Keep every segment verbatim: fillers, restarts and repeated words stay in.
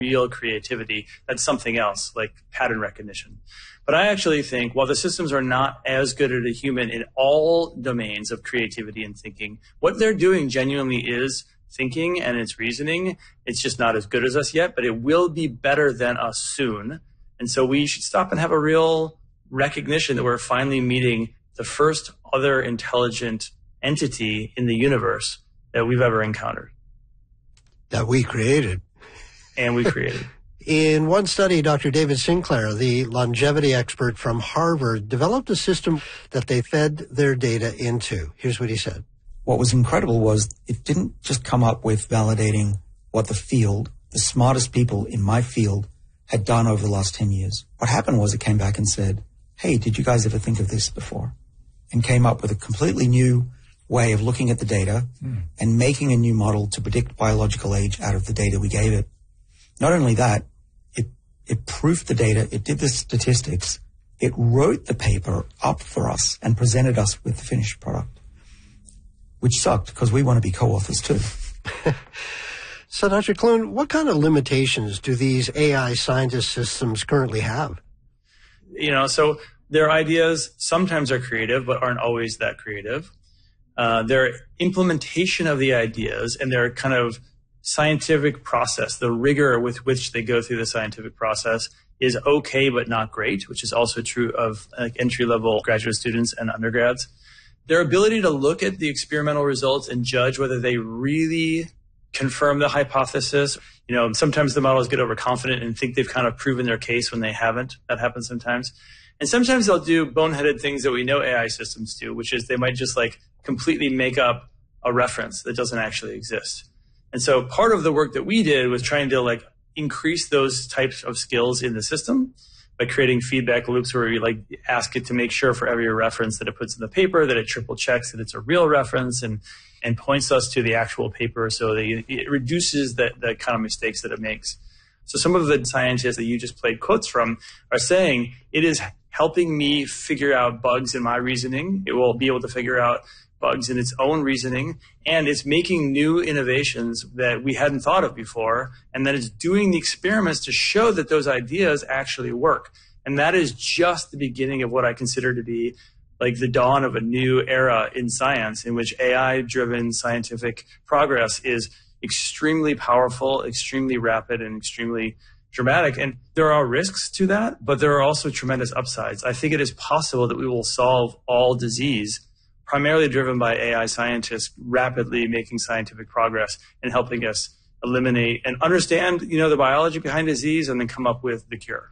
real creativity. That's something else, like pattern recognition. But I actually think while the systems are not as good as a human in all domains of creativity and thinking, what they're doing genuinely is thinking and it's reasoning. It's just not as good as us yet, but it will be better than us soon. And so we should stop and have a real recognition that we're finally meeting the first other intelligent entity in the universe that we've ever encountered. That we created. And we created. In one study, Doctor David Sinclair, the longevity expert from Harvard, developed a system that they fed their data into. Here's what he said. What was incredible was it didn't just come up with validating what the field, the smartest people in my field, had done over the last ten years. What happened was it came back and said, hey, did you guys ever think of this before? And came up with a completely new way of looking at the data mm. and making a new model to predict biological age out of the data we gave it. Not only that, it, it proofed the data, it did the statistics, it wrote the paper up for us and presented us with the finished product, which sucked because we want to be co-authors too. So, Doctor Clune, what kind of limitations do these A I scientist systems currently have? You know, so their ideas sometimes are creative, but aren't always that creative. Uh, their implementation of the ideas and their kind of scientific process, the rigor with which they go through the scientific process is okay, but not great, which is also true of like, entry-level graduate students and undergrads. Their ability to look at the experimental results and judge whether they really confirm the hypothesis. You know, sometimes the models get overconfident and think they've kind of proven their case when they haven't. That happens sometimes. And sometimes they'll do boneheaded things that we know A I systems do, which is they might just like completely make up a reference that doesn't actually exist. And so part of the work that we did was trying to like increase those types of skills in the system by creating feedback loops where we like ask it to make sure for every reference that it puts in the paper that it triple checks that it's a real reference and and points us to the actual paper so that it reduces the, the kind of mistakes that it makes. So some of the scientists that you just played quotes from are saying it is helping me figure out bugs in my reasoning. It will be able to figure out bugs in its own reasoning, and it's making new innovations that we hadn't thought of before, and then it's doing the experiments to show that those ideas actually work. And that is just the beginning of what I consider to be like the dawn of a new era in science in which A I-driven scientific progress is extremely powerful, extremely rapid, and extremely dramatic. And there are risks to that, but there are also tremendous upsides. I think it is possible that we will solve all disease primarily driven by A I scientists rapidly making scientific progress and helping us eliminate and understand, you know, the biology behind disease and then come up with the cure.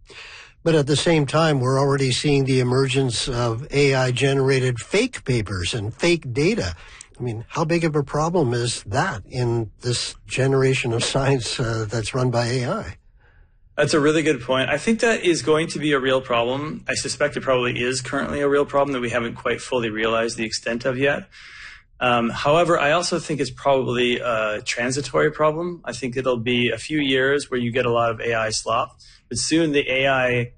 But at the same time, we're already seeing the emergence of A I-generated fake papers and fake data. I mean, how big of a problem is that in this generation of science uh, that's run by A I? That's a really good point. I think that is going to be a real problem. I suspect it probably is currently a real problem that we haven't quite fully realized the extent of yet. Um, however, I also think it's probably a transitory problem. I think it'll be a few years where you get a lot of A I slop, but soon the A I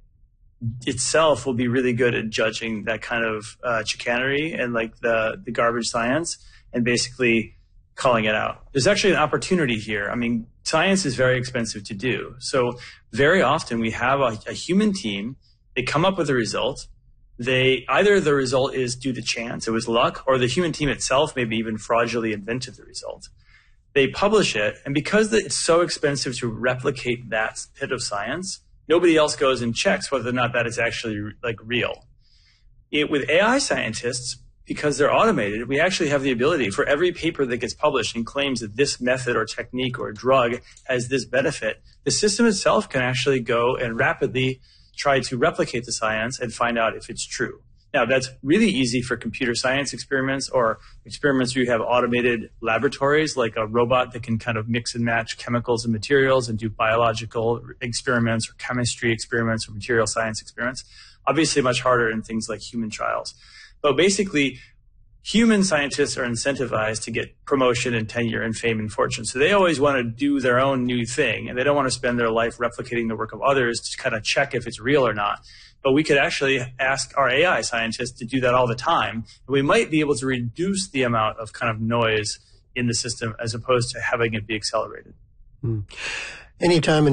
itself will be really good at judging that kind of uh, chicanery and like the, the garbage science and basically calling it out. There's actually an opportunity here. I mean, science is very expensive to do. So very often we have a, a human team, they come up with a result. They either the result is due to chance, it was luck, or the human team itself maybe even fraudulently invented the result. They publish it, and because it's so expensive to replicate that bit of science, nobody else goes and checks whether or not that is actually like real. It, with A I scientists, because they're automated, we actually have the ability for every paper that gets published and claims that this method or technique or drug has this benefit, the system itself can actually go and rapidly try to replicate the science and find out if it's true. Now, that's really easy for computer science experiments or experiments where you have automated laboratories like a robot that can kind of mix and match chemicals and materials and do biological experiments or chemistry experiments or material science experiments. Obviously much harder in things like human trials. But basically, human scientists are incentivized to get promotion and tenure and fame and fortune. So they always want to do their own new thing, and they don't want to spend their life replicating the work of others to kind of check if it's real or not. But we could actually ask our A I scientists to do that all the time. And we might be able to reduce the amount of kind of noise in the system as opposed to having it be accelerated. Hmm. Anytime